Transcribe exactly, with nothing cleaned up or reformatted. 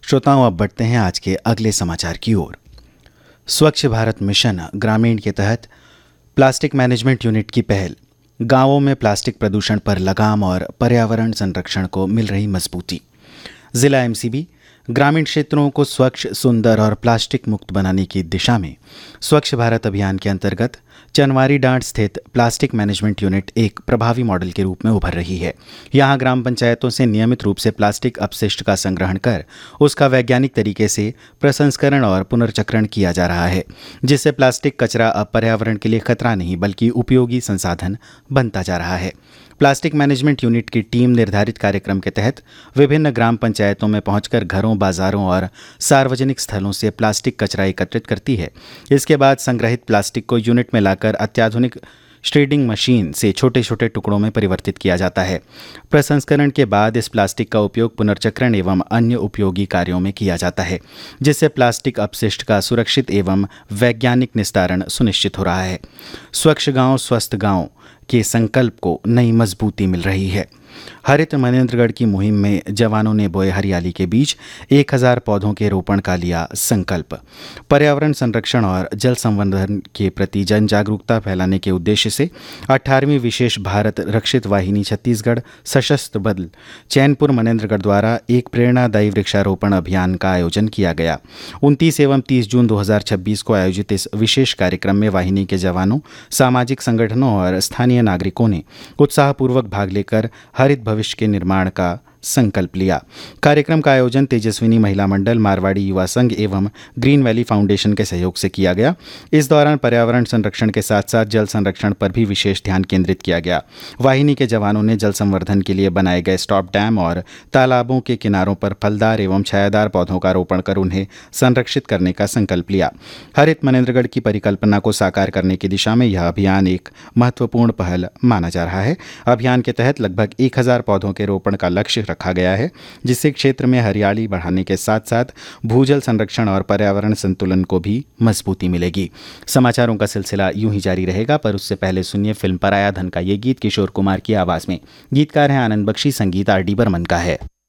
श्रोताओं, अब बढ़ते हैं आज के अगले समाचार की ओर। स्वच्छ भारत मिशन ग्रामीण के तहत प्लास्टिक मैनेजमेंट यूनिट की पहल, गांवों में प्लास्टिक प्रदूषण पर लगाम और पर्यावरण संरक्षण को मिल रही मजबूती। जिला एमसीबी ग्रामीण क्षेत्रों को स्वच्छ, सुंदर और प्लास्टिक मुक्त बनाने की दिशा में स्वच्छ भारत अभियान के अंतर्गत चनवारी डांड स्थित प्लास्टिक मैनेजमेंट यूनिट एक प्रभावी मॉडल के रूप में उभर रही है। यहां ग्राम पंचायतों से नियमित रूप से प्लास्टिक अपशिष्ट का संग्रहण कर उसका वैज्ञानिक तरीके से प्रसंस्करण और पुनर्चक्रण किया जा रहा है, जिससे प्लास्टिक कचरा अब पर्यावरण के लिए खतरा नहीं बल्कि उपयोगी संसाधन बनता जा रहा है। प्लास्टिक मैनेजमेंट यूनिट की टीम निर्धारित कार्यक्रम के तहत विभिन्न ग्राम पंचायतों में पहुंचकर घरों, बाजारों और सार्वजनिक स्थलों से प्लास्टिक कचरा एकत्रित करती है। इसके बाद संग्रहित प्लास्टिक को यूनिट में लाकर अत्याधुनिक श्रेडिंग मशीन से छोटे छोटे टुकड़ों में परिवर्तित किया जाता है। प्रसंस्करण के बाद इस प्लास्टिक का उपयोग पुनर्चक्रण एवं अन्य उपयोगी कार्यों में किया जाता है, जिससे प्लास्टिक अपशिष्ट का सुरक्षित एवं वैज्ञानिक निस्तारण सुनिश्चित हो रहा है। स्वच्छ गांव स्वस्थ गांव के संकल्प को नई मजबूती मिल रही है। हरित मनेंद्रगढ़ की मुहिम में जवानों ने बोए हरियाली के बीच एक हजार पौधों के रोपण का लिया संकल्प। पर्यावरण संरक्षण और जल संवर्धन के प्रति जन जागरूकता फैलाने के उद्देश्य से अठारहवीं विशेष भारत रक्षित वाहिनी छत्तीसगढ़ सशस्त्र बल चैनपुर मनेंद्रगढ़ द्वारा एक प्रेरणादायी वृक्षारोपण अभियान का आयोजन किया गया। उनतीस एवं तीस जून दो हजार छब्बीस को आयोजित इस विशेष कार्यक्रम में वाहिनी के जवानों, सामाजिक संगठनों और स्थानीय नागरिकों ने उत्साहपूर्वक भाग लेकर हरित भविष्य के निर्माण का संकल्प लिया। कार्यक्रम का आयोजन तेजस्विनी महिला मंडल, मारवाड़ी युवा संघ एवं ग्रीन वैली फाउंडेशन के सहयोग से किया गया। इस दौरान पर्यावरण संरक्षण के साथ साथ जल संरक्षण पर भी विशेष ध्यान केंद्रित किया गया। वाहिनी के जवानों ने जल संवर्धन के लिए बनाए गए स्टॉप डैम और तालाबों के किनारों पर फलदार एवं छायादार पौधों का रोपण कर उन्हें संरक्षित करने का संकल्प लिया। हरित मनेंद्रगढ़ की परिकल्पना को साकार करने की दिशा में यह अभियान एक महत्वपूर्ण पहल माना जा रहा है। अभियान के तहत लगभग एक हजार पौधों के रोपण का लक्ष्य रखा गया है, जिससे क्षेत्र में हरियाली बढ़ाने के साथ साथ भूजल संरक्षण और पर्यावरण संतुलन को भी मजबूती मिलेगी। समाचारों का सिलसिला यूं ही जारी रहेगा, पर उससे पहले सुनिए फिल्म पराया धन का ये गीत किशोर कुमार की आवाज में। गीतकार हैं आनंद बख्शी, संगीत आर डी बर्मन का है।